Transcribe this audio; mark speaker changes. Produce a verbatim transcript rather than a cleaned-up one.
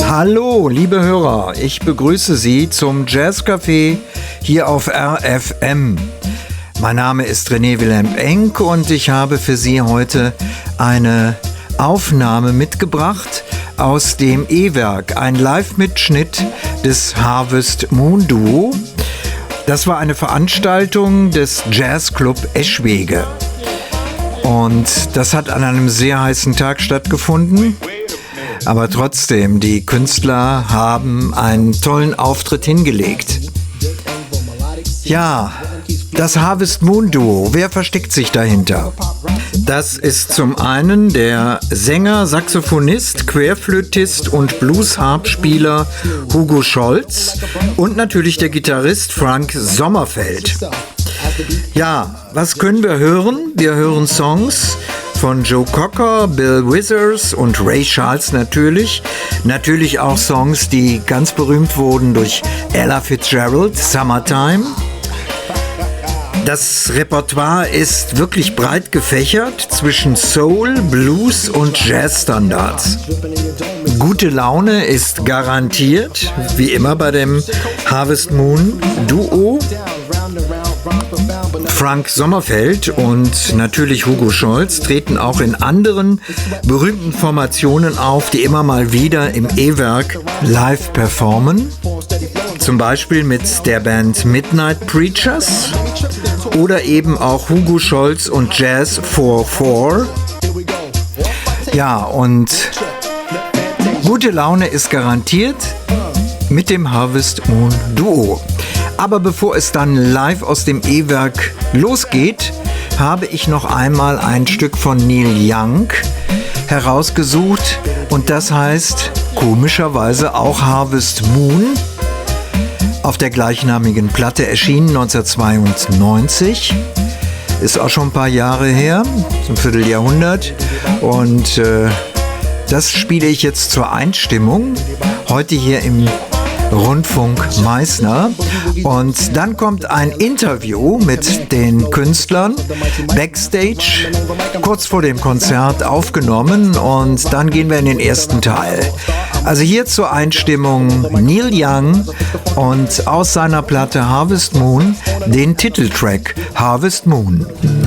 Speaker 1: Hallo, liebe Hörer, ich begrüße Sie zum Jazzcafé hier auf R F M. Mein Name ist René Wilhelm Enck und ich habe für Sie heute eine Aufnahme mitgebracht aus dem E-Werk, ein Live-Mitschnitt des Harvest Moon Duo. Das war eine Veranstaltung des Jazzclub Eschwege. Und das hat an einem sehr heißen Tag stattgefunden. Aber trotzdem, die Künstler haben einen tollen Auftritt hingelegt. Ja, das Harvest Moon Duo, wer versteckt sich dahinter? Das ist zum einen der Sänger, Saxophonist, Querflötist und Blues-Harpspieler Hugo Scholz und natürlich der Gitarrist Frank Sommerfeld. Ja, was können wir hören? Wir hören Songs von Joe Cocker, Bill Withers und Ray Charles natürlich. Natürlich auch Songs, die ganz berühmt wurden durch Ella Fitzgerald, Summertime. Das Repertoire ist wirklich breit gefächert zwischen Soul, Blues und Jazzstandards. Gute Laune ist garantiert, wie immer bei dem Harvest Moon Duo. Frank Sommerfeld und natürlich Hugo Scholz treten auch in anderen berühmten Formationen auf, die immer mal wieder im E-Werk live performen. Zum Beispiel mit der Band Midnight Preachers oder eben auch Hugo Scholz und Jazz vier vier. Ja, und gute Laune ist garantiert mit dem Harvest Moon Duo. Aber bevor es dann live aus dem E-Werk losgeht, habe ich noch einmal ein Stück von Neil Young herausgesucht und das heißt komischerweise auch Harvest Moon. Auf der gleichnamigen Platte erschienen neunzehnhundertzweiundneunzig. Ist auch schon ein paar Jahre her, so ein Vierteljahrhundert. Und äh, das spiele ich jetzt zur Einstimmung heute hier im Rundfunk Meißner. Und dann kommt ein Interview mit den Künstlern backstage, kurz vor dem Konzert aufgenommen, und dann gehen wir in den ersten Teil. Also hier zur Einstimmung Neil Young und aus seiner Platte Harvest Moon den Titeltrack Harvest Moon.